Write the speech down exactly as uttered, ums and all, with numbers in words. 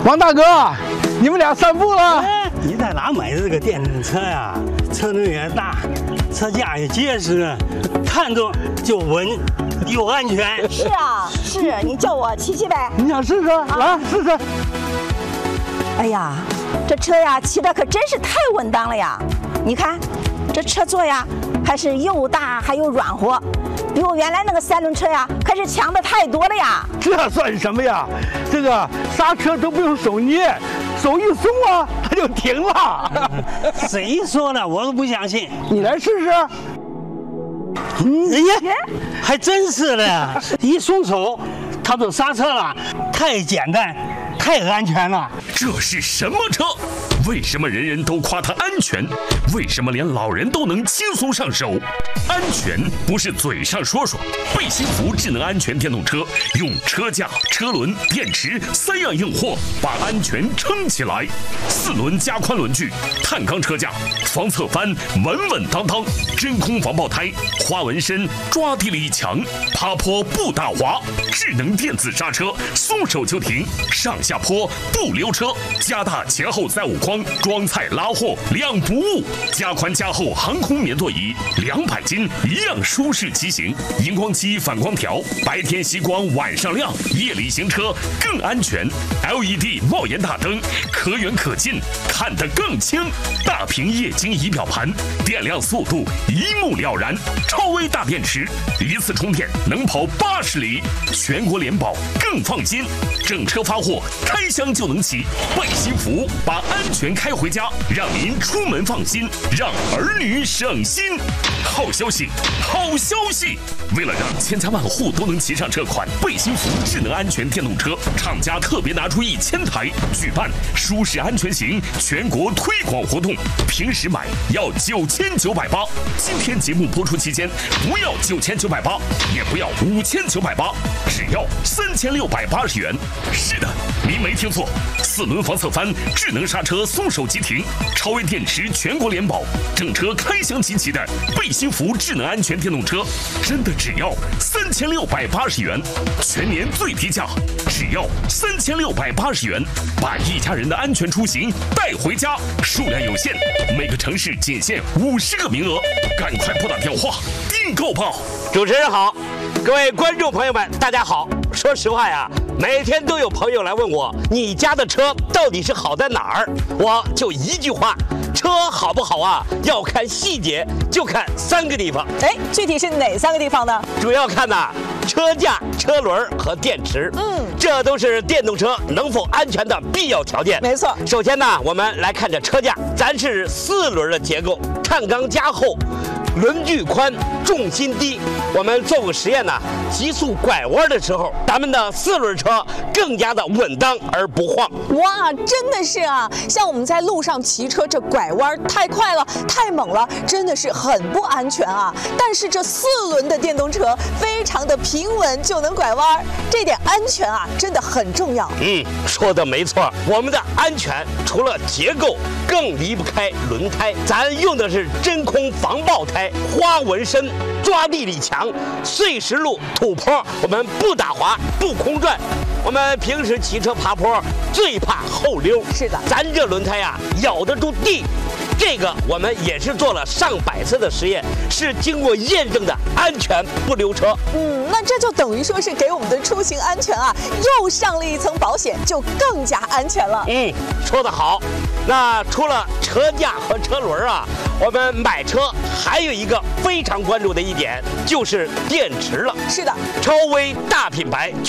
王大哥，你们俩散步了？ 哎，你在哪买的这个电动车呀？车轮也大，车架也结实，看着就稳又安全。 是啊，是你叫我骑骑呗。 你想试试？来试试。 哎呀，这车呀骑的可真是太稳当了呀！你看，这车座呀还是又大还又软和，比我原来那个三轮车呀可是强的太多了呀。 这算什么呀？这个刹车都不用手捏，手一松啊，它就停了。 谁说的？我都不相信。 你来试试。 嗯，哎呀，还真是的，一松手，它就刹车了，太简单，太安全了。 这是什么车？为什么人人都夸它安全？为什么连老人都能轻松上手？安全不是嘴上说说。贝辛福智能安全电动车用车架、车轮、电池三样硬货把安全撑起来。四轮加宽轮距，碳钢车架，防侧翻稳稳当当，真空防爆胎，花纹身抓地力强，爬坡不打滑，智能电子刹车，松手就停，上下坡不溜车，加大前后载物框，装菜拉货两不误，加宽加厚航空棉座椅，两百斤一样舒适骑行，荧光漆反光条，白天吸光晚上亮，夜里行车更安全。L E D 帽檐大灯，可远可近，看得更清。大屏液晶仪表盘，电量速度一目了然。超微大电池，一次充电能跑八十里，全国联保更放心。整车发货，开箱就能骑。贝辛福把安全开回家，让您出门放心，让儿女省心。好消息，好消息！为了让千家万户都能骑上这款贝辛福智能安全电动车，厂家特别拿出一千台，举办舒适安全行全国推广活动。平时买要九千九百八，今天节目播出期间不要九千九百八，也不要五千九百八，只要三千六百八十元。是的，您没听错，四轮防侧翻，智能刹车，松手即停，超微电池，全国联保，整车开箱集齐的贝辛福智能安全电动车，真的只要三千六百八十元，全年最低价，只要三千六百八十元，把一家人的安全出行带回家。数量有限，每个城市仅限五十个名额，赶快拨打电话订购吧。 主持人好，各位观众朋友们，大家好。说实话呀，每天都有朋友来问我，你家的车到底是好在哪儿？我就一句话，车好不好啊，要看细节，就看三个地方。 哎，具体是哪三个地方呢？ 主要看呐，车架、车轮和电池。 嗯， 这都是电动车能否安全的必要条件。 没错。 首先呢，我们来看这车架，咱是四轮的结构，碳钢加厚，轮距宽，重心低。我们做过实验呢，急速拐弯的时候，咱们的四轮车更加的稳当而不晃。 哇，真的是啊！像我们在路上骑车，这拐弯太快了，太猛了，真的是很不安全啊。但是这四轮的电动车非常的平稳，就能拐弯，这点安全啊，真的很重要。 嗯，说的没错，我们的安全除了结构，更离不开轮胎。咱用的是真空防爆胎，花纹身，抓地力强，碎石路、土坡我们不打滑，不空转。我们平时骑车爬坡最怕后溜， 是的， 咱这轮胎呀咬得住地。这个我们也是做了上百次的实验，是经过验证的安全不溜车。 嗯，那这就等于说是给我们的出行安全啊又上了一层保险，就更加安全了。 嗯，说得好。那除了车架和车轮啊，我们买车还有一个非常关注的一点就是电池了。 是的， 超微大品牌。